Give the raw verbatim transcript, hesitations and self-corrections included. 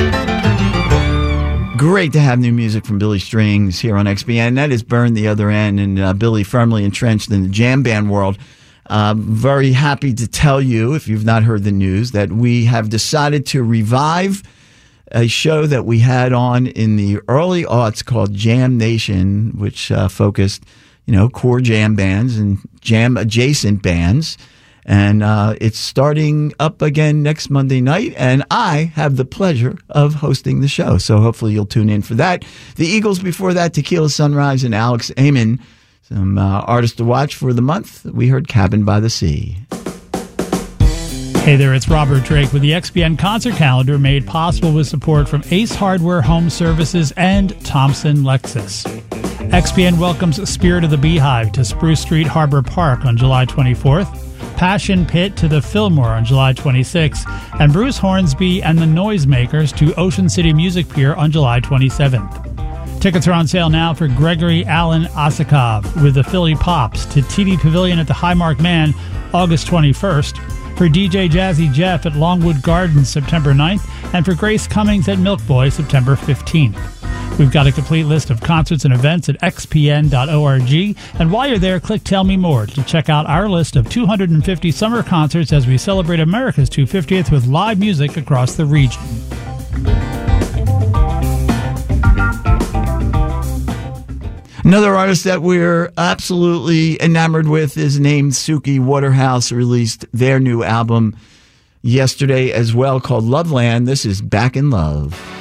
Great to have new music from Billy Strings here on X B N. That is Burn the Other End, and uh, Billy firmly entrenched in the jam band world. Uh, very happy to tell you, if you've not heard the news, that we have decided to revive a show that we had on in the early aughts called Jam Nation, which uh, focused, you know, core jam bands and jam adjacent bands. And uh, it's starting up again next Monday night, and I have the pleasure of hosting the show. So hopefully you'll tune in for that. The Eagles before that, Tequila Sunrise and Alex Amon, some uh, artists to watch for the month. We heard Cabin by the Sea. Hey there, it's Robert Drake with the X B N Concert Calendar, made possible with support from Ace Hardware Home Services and Thompson Lexus. X B N welcomes Spirit of the Beehive to Spruce Street Harbor Park on July twenty-fourth. Passion Pit to the Fillmore on July twenty-sixth, and Bruce Hornsby and the Noisemakers to Ocean City Music Pier on July twenty-seventh. Tickets are on sale now for Gregory Alan Osakov with the Philly Pops to T D Pavilion at the Highmark Man August twenty-first, for D J Jazzy Jeff at Longwood Gardens September ninth, and for Grace Cummings at Milk Boy September fifteenth. We've got a complete list of concerts and events at x p n dot org, and while you're there, click Tell Me More to check out our list of two hundred fifty summer concerts as we celebrate America's two hundred fiftieth with live music across the region. Another artist that we're absolutely enamored with is named Suki Waterhouse, released their new album yesterday as well, called Loveland. This is Back in Love.